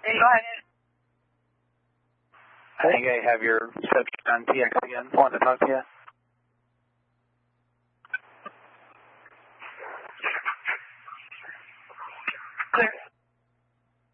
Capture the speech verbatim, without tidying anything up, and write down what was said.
Hey, go ahead. I think I have your subject on T X again. Want to talk to you?